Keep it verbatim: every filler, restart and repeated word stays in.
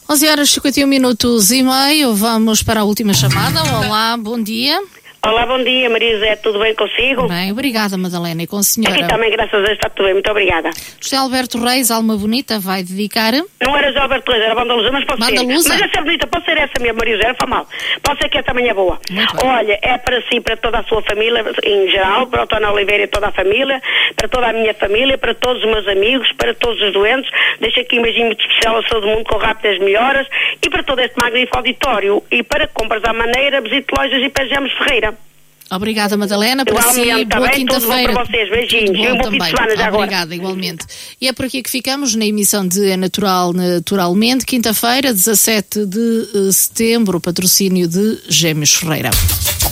onze horas e cinquenta e um minutos e meio, vamos para a última chamada. Olá, bom dia. Olá, bom dia, Maria José, tudo bem consigo? Bem, obrigada, Madalena, e com a senhora? Aqui também, graças a Deus, está tudo bem, muito obrigada. José Alberto Reis, Alma Bonita, vai dedicar? Não era José Alberto Reis, era Banda Lusa, mas pode Banda ser. Lusa? Mas essa bonita, pode ser essa mesmo, Maria José, não faz mal. Pode ser que essa também é boa. Olha, é para si, para toda a sua família, em geral, para o António Oliveira e toda a família, para toda a minha família, para todos os meus amigos, para todos os doentes. Deixo aqui um beijinho muito especial a todo mundo, com rápidas melhoras, e para todo este magnífico auditório. E para compras à maneira, visite lojas e Pajamos Ferreira. Obrigada, Madalena, para si, boa quinta-feira. Para vocês, beijinhos, e um bom fim de semana já agora. Obrigada, igualmente. E é por aqui que ficamos na emissão de É Natural Naturalmente, quinta-feira, dezassete de setembro, patrocínio de Gêmeos Ferreira.